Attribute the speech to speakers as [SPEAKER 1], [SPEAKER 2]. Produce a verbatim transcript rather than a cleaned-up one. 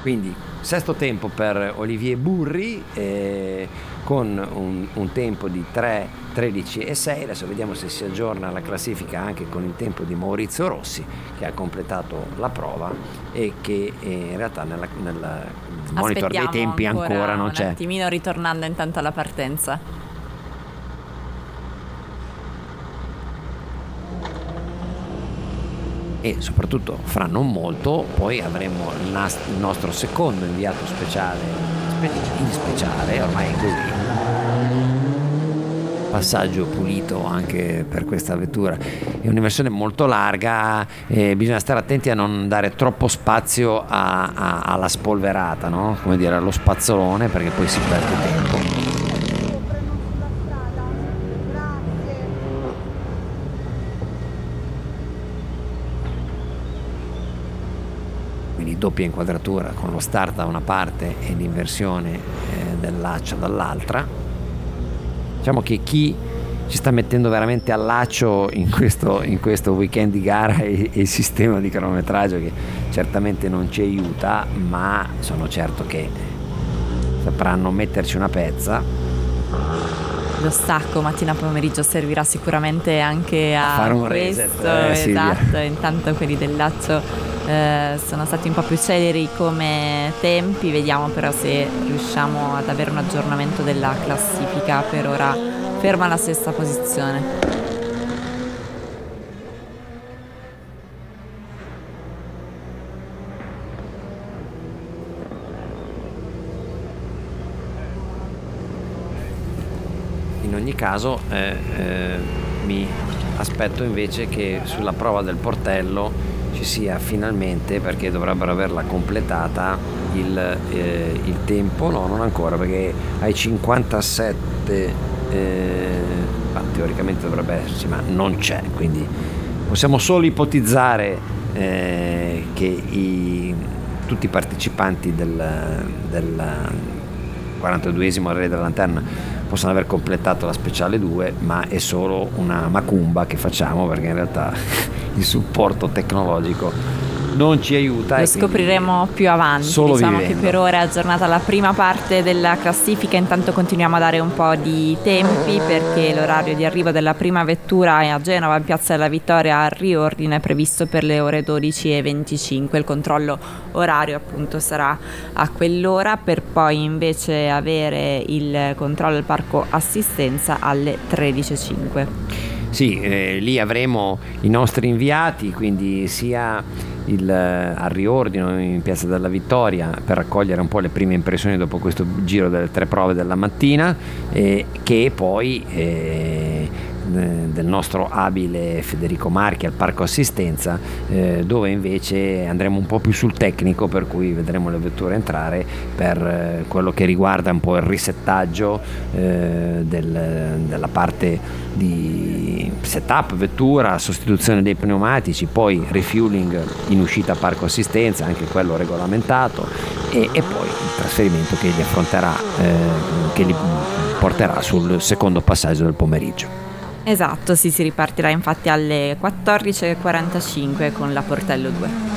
[SPEAKER 1] Quindi sesto tempo per Olivier Burri, eh, con un, un tempo di tre tredici e sei. Adesso vediamo se si aggiorna la classifica anche con il tempo di Maurizio Rossi, che ha completato la prova e che eh, in realtà nella, nel monitor dei tempi ancora, ancora non c'è.
[SPEAKER 2] Un attimino ritornando intanto alla partenza.
[SPEAKER 1] E soprattutto fra non molto poi avremo il, nas- il nostro secondo inviato speciale, in speciale, ormai è così, passaggio pulito anche per questa vettura. È una versione molto larga, eh, bisogna stare attenti a non dare troppo spazio a, a, alla spolverata, no? Come dire, allo spazzolone, perché poi si perde tempo. Doppia inquadratura con lo start da una parte e l'inversione eh, del laccio dall'altra. Diciamo che chi ci sta mettendo veramente al laccio in questo, in questo weekend di gara e il sistema di cronometraggio, che certamente non ci aiuta, ma sono certo che sapranno metterci una pezza.
[SPEAKER 2] Lo stacco mattina pomeriggio servirà sicuramente anche a,
[SPEAKER 1] a fare un
[SPEAKER 2] questo,
[SPEAKER 1] reset, eh,
[SPEAKER 2] esatto. Intanto quelli del laccio Eh, sono stati un po' più celeri come tempi, vediamo però se riusciamo ad avere un aggiornamento della classifica. Per ora ferma alla sesta posizione.
[SPEAKER 1] In ogni caso eh, eh, mi aspetto invece che sulla prova del portello ci sia finalmente, perché dovrebbero averla completata, il, eh, il tempo, no non ancora, perché ai cinquantasette eh, ma teoricamente dovrebbe esserci, ma non c'è, quindi possiamo solo ipotizzare eh, che i, tutti i partecipanti del, del quarantaduesimo Rally della Lanterna possono aver completato la speciale due, ma è solo una macumba che facciamo, perché in realtà il supporto tecnologico non ci aiuta.
[SPEAKER 2] Lo scopriremo più avanti. Diciamo
[SPEAKER 1] vivendo.
[SPEAKER 2] Che per ora è aggiornata la prima parte della classifica. Intanto continuiamo a dare un po' di tempi, perché l'orario di arrivo della prima vettura a Genova in Piazza della Vittoria al riordine è previsto per le ore dodici e venticinque. Il controllo orario appunto sarà a quell'ora, per poi invece avere il controllo del parco assistenza alle tredici e cinque.
[SPEAKER 1] Sì, eh, lì avremo i nostri inviati, quindi sia il, al riordino in Piazza della Vittoria per raccogliere un po' le prime impressioni dopo questo giro delle tre prove della mattina, eh, che poi eh, del nostro abile Federico Marchi al Parco Assistenza, eh, dove invece andremo un po' più sul tecnico, per cui vedremo le vetture entrare per eh, quello che riguarda un po' il risettaggio eh, del, della parte di setup vettura, sostituzione dei pneumatici, poi refueling in uscita Parco Assistenza, anche quello regolamentato, e, e poi il trasferimento che li affronterà, eh, che li porterà sul secondo passaggio del pomeriggio.
[SPEAKER 2] Esatto, sì, si ripartirà infatti alle quattordici e quarantacinque con la Portello due.